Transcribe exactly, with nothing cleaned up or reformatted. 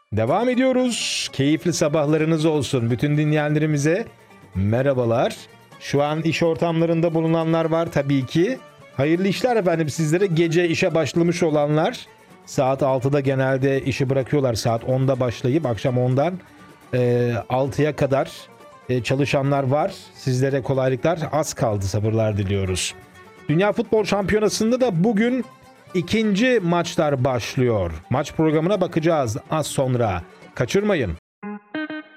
Devam ediyoruz. Keyifli sabahlarınız olsun. Bütün dinleyenlerimize merhabalar. Şu an iş ortamlarında bulunanlar var tabii ki. Hayırlı işler efendim sizlere. Gece işe başlamış olanlar saat altıda genelde işi bırakıyorlar. Saat onda başlayıp akşam ondan e, altıya kadar e, çalışanlar var. Sizlere kolaylıklar, az kaldı, sabırlar diliyoruz. Dünya Futbol Şampiyonası'nda da bugün ikinci maçlar başlıyor. Maç programına bakacağız az sonra. Kaçırmayın.